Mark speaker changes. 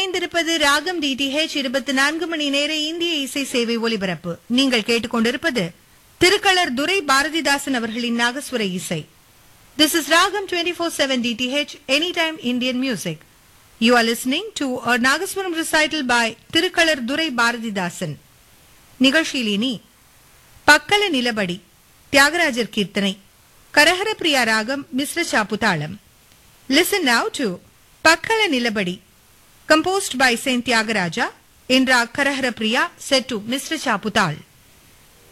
Speaker 1: இணைந்திருப்பது ராகம் டிடிஹெச் 24 மணி நேர இந்திய இசை சேவை ஒலிபரப்பு. நீங்கள் கேட்டுக்கொண்டிருப்பது திருக்களர் துரை பாரதிதாசன் அவர்களின் நாகஸ்வர இசை. This is Ragam 24/7 DTH, anytime Indian music. You are listening to a Nagaswaram recital by Tirukkalar Durai Bharathidasan. நிகழ்ச்சியில் இனி பக்கல நிலபடி தியாகராஜர் கீர்த்தனை, கரஹர பிரியா ராகம், மிஸ்ர சாப்புதாளம். Listen now to பக்கல நிலபடி, composed by Saint Tyagaraja in Rag Karahara Priya, set to Mr. Chaputal.